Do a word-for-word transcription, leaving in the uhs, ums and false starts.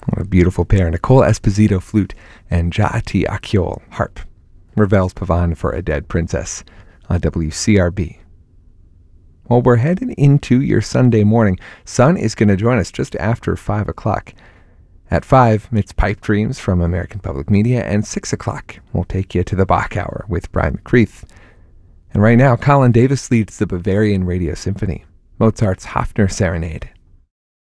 What a beautiful pair. Nicole Esposito, flute, and Jaati Akyol, harp. Ravel's Pavan for a Dead Princess on W C R B. Well, we're heading into your Sunday morning. Sun is going to join us just after five o'clock. At five, it's Pipe Dreams from American Public Media, and six o'clock, we'll take you to the Bach Hour with Brian McCreath. And right now, Colin Davis leads the Bavarian Radio Symphony, Mozart's Hafner Serenade.